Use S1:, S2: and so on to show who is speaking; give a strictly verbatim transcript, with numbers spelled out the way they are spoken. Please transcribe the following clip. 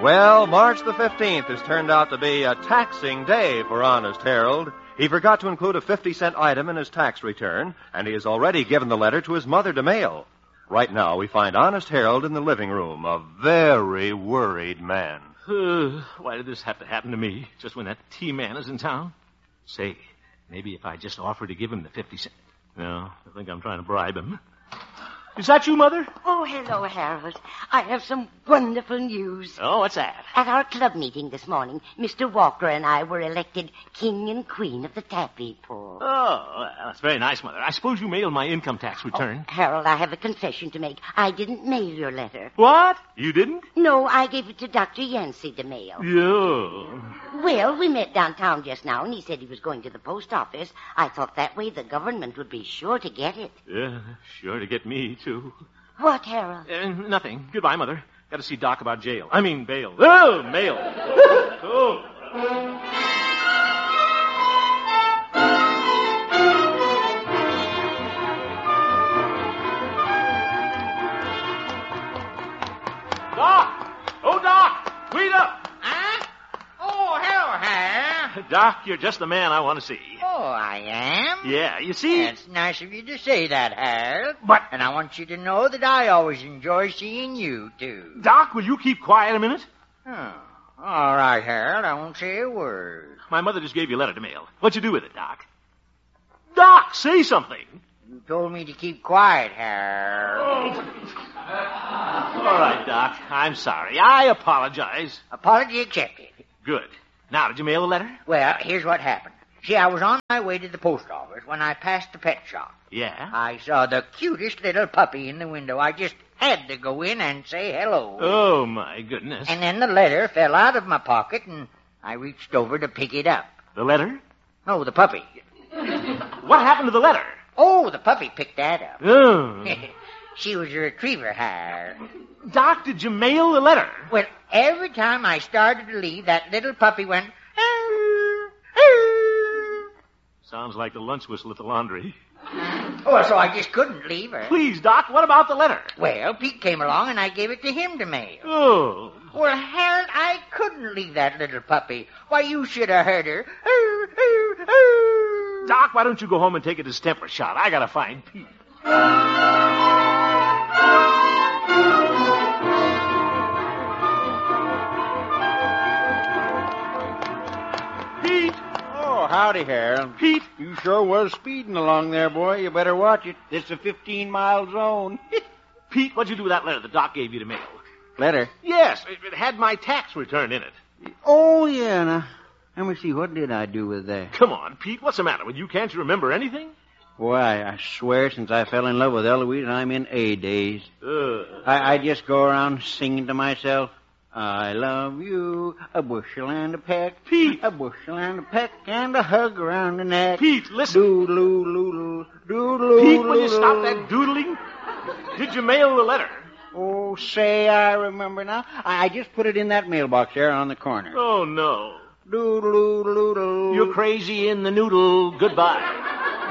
S1: Well, March the fifteenth has turned out to be a taxing day for Honest Harold. He forgot to include a fifty-cent item in his tax return, and he has already given the letter to his mother to mail. Right now, we find Honest Harold in the living room, a very worried man.
S2: Uh, why did this have to happen to me, just when that T-man is in town? Say, maybe if I just offer to give him the fifty cents. No, I think I'm trying to bribe him. Is that you, Mother?
S3: Oh, hello, Harold. I have some wonderful news.
S2: Oh, what's that?
S3: At our club meeting this morning, Mister Walker and I were elected king and queen of the taffy pull.
S2: Oh, well, that's very nice, Mother. I suppose you mailed my income tax return.
S3: Oh, Harold, I have a confession to make. I didn't mail your letter.
S2: What? You didn't?
S3: No, I gave it to Doctor Yancey to mail.
S2: Yeah.
S3: Well, we met downtown just now, and he said he was going to the post office. I thought that way the government would be sure to get it.
S2: Yeah, sure to get me, too.
S3: What, Harold?
S2: Uh, nothing. Goodbye, Mother. Got to see Doc about jail. I mean, bail. Oh, mail. Oh. Doc! Oh, Doc! Wait up!
S4: Huh? Oh, hello, Hal.
S2: Doc, you're just the man I want to see.
S4: Oh, I am?
S2: Yeah, you see...
S4: It's nice of you to say that, Harold.
S2: But...
S4: And I want you to know that I always enjoy seeing you, too.
S2: Doc, will you keep quiet a minute?
S4: Oh, all right, Harold. I won't say a word.
S2: My mother just gave you a letter to mail. What'd you do with it, Doc? Doc, say something.
S4: You told me to keep quiet, Harold.
S2: All right, Doc. I'm sorry. I apologize.
S4: Apology accepted.
S2: Good. Now, did you mail the letter?
S4: Well, here's what happened. See, I was on my way to the post office when I passed the pet shop.
S2: Yeah?
S4: I saw the cutest little puppy in the window. I just had to go in and say hello.
S2: Oh, my goodness.
S4: And then the letter fell out of my pocket, and I reached over to pick it up.
S2: The letter?
S4: No, the puppy.
S2: What happened to the letter?
S4: Oh, the puppy picked that up.
S2: Oh.
S4: She was a retriever, Har.
S2: Doc, did you mail the letter?
S4: Well, every time I started to leave, that little puppy went...
S2: Sounds like the lunch whistle at the laundry.
S4: Oh, so I just couldn't leave her.
S2: Please, Doc, what about the letter?
S4: Well, Pete came along and I gave it to him to mail.
S2: Oh.
S4: Well, Harold, I couldn't leave that little puppy. Why, you should have heard her.
S2: Doc, why don't you go home and take a distemper shot? I gotta find Pete. Pete!
S5: Oh, howdy, Harold.
S2: Pete!
S5: You sure was speeding along there, boy. You better watch it. It's a fifteen-mile zone.
S2: Pete, what'd you do with that letter the doc gave you to mail?
S5: Letter?
S2: Yes, it, it had my tax return in it.
S5: Oh, yeah. Now, let me see. What did I do with that?
S2: Come on, Pete. What's the matter with you? Can't you remember anything?
S5: Why, I swear since I fell in love with Eloise, I'm in A days.
S2: Uh.
S5: I, I just go around singing to myself, I love you, a bushel and a peck.
S2: Pete!
S5: A bushel and a peck and a hug around the neck.
S2: Pete, listen.
S5: Doodle-oo, doodle, doodle-oo,
S2: Pete, will you stop that doodling? Did you mail the letter?
S5: Oh, say, I remember now. I, I just put it in that mailbox there on the corner.
S2: Oh, no.
S5: Doodle-oo, doodle.
S2: You're crazy in the noodle. Goodbye.